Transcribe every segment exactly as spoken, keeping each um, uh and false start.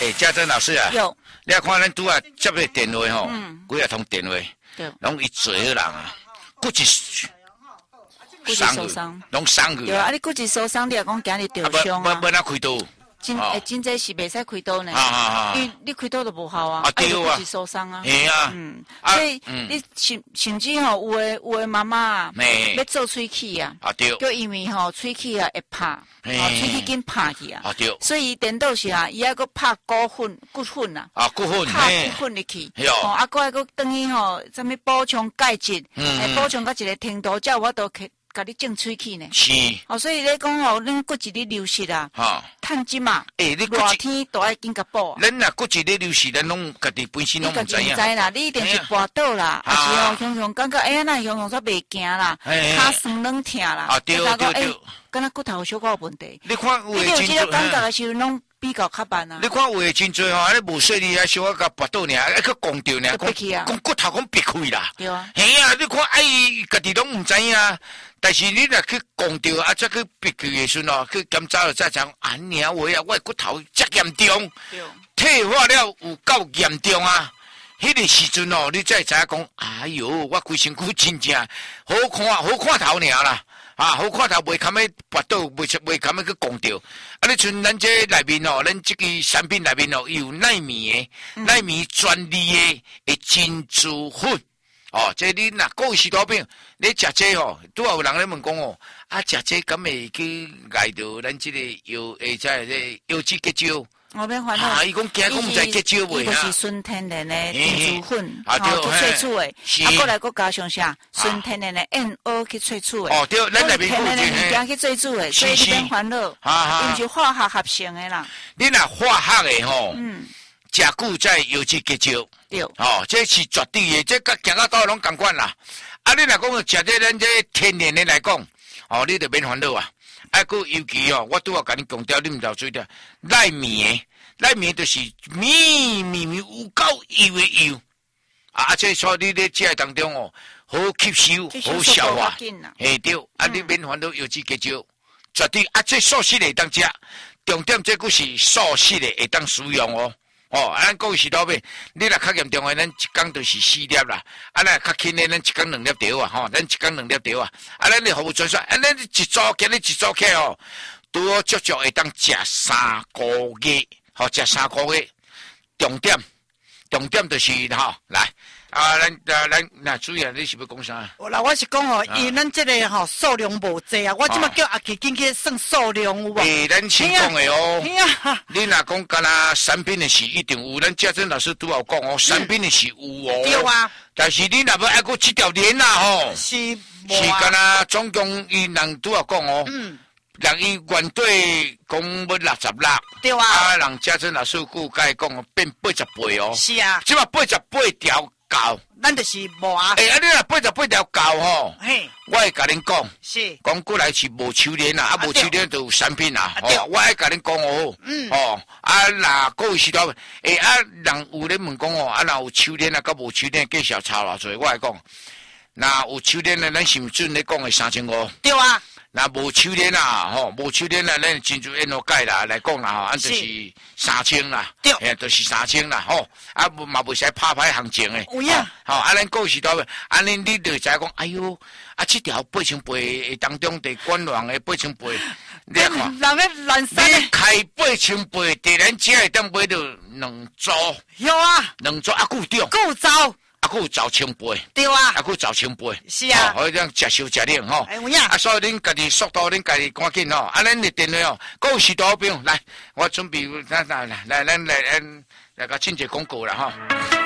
诶，嘉珍老师啊， 有， 你看咱拄啊接个电话吼， 嗯， 几啊通电话， 对， 拢伊做个人啊，骨质骨质受伤， 拢伤去。 对啊，啊你骨质受伤，你也讲今日受伤啊， 要要哪开刀？ 真诶，真这是袂使开刀呢， 啊啊啊！ 因为你开刀都无效啊， 啊对啊， 骨质受伤啊， 系啊， 嗯，所以你甚甚至吼，有诶有诶妈妈啊，要做喙齿啊， 啊对， 就因为吼喙齿啊会拍，哦喙齿紧拍去啊， 啊对， 所以颠倒是啊，伊还佫拍骨粉骨粉啊， 啊骨粉， 拍骨粉入去，哦啊佫还佫等于吼，啥物补充钙质，诶补充到一个程度，才有法度去。甲你种喙齿呢？ 是。 哦，所以咧讲哦，恁骨质咧流失啊，哈，趁金嘛， 诶，你热天都爱紧甲补。 咱若骨质咧流失，咱拢家己本身拢唔知影。 你家己唔知啦，你一定是跋倒啦，还是哦，雄雄感觉哎呀，那雄雄煞袂行啦，骹酸软疼啦， 啊对对对， 敢若骨头小可有问题。 你看有诶真多，你有这个感觉的时候，拢比较较慢啊。 你看有诶真多吼，安尼无说你啊，小可甲跋倒尔，还去讲着尔， 讲讲骨头讲别开啦。 对啊。 嘿啊，你看哎，家己拢唔知影。但是你若去讲着啊，再去别去的时候，去检查了再讲，啊娘喂啊，我骨头遮严重，退化了有够严重啊！迄个时阵哦，你才知影讲，哎哟，我规身躯真正好看，好看头尔啦，啊，好看头袂堪要跋倒，袂袂堪要去讲着。啊，你像咱这内面哦，咱这个产品内面哦，有奈米的、嗯、奈米专利的的珍珠粉。哦，这你若各位许多病，你食这哦，拄好有人咧问讲哦，啊食这敢会去碍到咱这个药，诶，即个药脂结焦。 我免烦恼。 啊，伊讲惊讲毋知结焦未啊？伊就是纯天然的珍珠粉，啊，去萃取的，啊，过来佫加上啥？纯天然的 N O 去萃取的。 哦，对，咱内面天然的物件去萃取的，所以你免烦恼。啊，因是化学合成的啦。 你若化学的吼，嗯，食久才药脂结焦。对，哦，这是绝对的，这甲行到倒拢共款啦。啊，你若讲食这咱这天然的来讲，哦，你就免烦恼啊。啊，佮尤其哦，我拄好甲你强调，你毋着注意到奈米的，奈米就是咪咪咪有够油的油。啊，这所以你咧食当中哦，好吸收，好消化，嘿对。啊，你免烦恼药脂结焦，绝对啊，这素食的会当食，重点这个是素食的会当使用哦。哦，咱各位是倒尾，你若较严重的，咱一工就是四粒啦；啊，咱较轻的，咱一工两粒条啊，吼，咱一工两粒条啊。啊，咱的服务专线，啊，咱一组今日一组客哦，拄足足会当食三个月，吼，食三个月。重点，重点就是吼，来。啊，咱啊，咱那主任，你是要讲啥？ 我啦，我是讲哦，因咱这个吼数量无济啊，我即马叫阿奇进去算数量有无？ 诶，咱先讲的哦。你若讲干那产品的是一定有，咱嘉珍老师都有讲哦，产品的是有哦。 对啊。但是你若要爱过这条链啦吼， 是是干那总共伊人都有讲哦。嗯。人伊原对讲要六十六。 对啊。 啊，人嘉珍老师顾介讲变八十倍哦。 是啊。 即马八十八条。高， 咱就是无啊。 诶、欸，啊，你若八十八条高吼， 嘿， 我会甲恁讲， 是， 讲过来是无秋莲啦，啊，无秋莲就有产品啦，哦，我会甲恁讲哦，嗯，哦，啊，若各位时代，诶、欸，啊，人有咧问讲哦，啊，若有秋莲啊，甲无秋莲计小差偌济，我会讲，若有秋莲咧，咱是毋准咧讲诶三千五， 对啊。 那无秋莲啊，吼，无秋莲啊，咱珍珠烟罗钙啦来讲啦，吼，按就是三千啦， 对， 诶，就是三千啦，吼，啊，嘛袂使拍拍行情诶， 有影， 吼，啊，咱过时代，安尼你就知讲，哎哟，啊，这条八千八当中的官网诶八千八，你看， 人诶蓝山， 你开八千八，突然只会当买到两组， 有啊， 两组啊，够重， 够糟。 啊，佫有走千倍， 对啊， 啊，佫有走千倍， 是啊， 好，这样食烧食冷吼， 哎有影，啊， 所以恁家己速度，恁家己赶紧吼，啊，咱的电话哦，各位许多朋友来，我准备来来来来，咱来来来个进一个广告啦吼。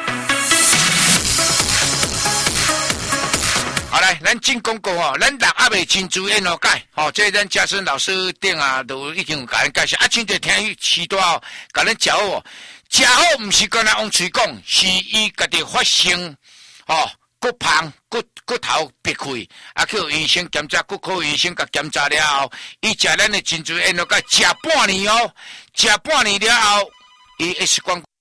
好来，咱进广告哦，咱六鸭的珍珠烟罗钙，吼，这咱嘉顺老师顶啊都已经有甲咱介绍，啊，真侪听伊许多哦，甲咱食好哦。食好毋是干那往嘴讲，是伊家己发生，吼骨胖骨骨头别开，啊去医生检查，骨科医生甲检查了后，伊食咱的珍珠烟罗钙食半年哦，食半年了后，伊 X 光。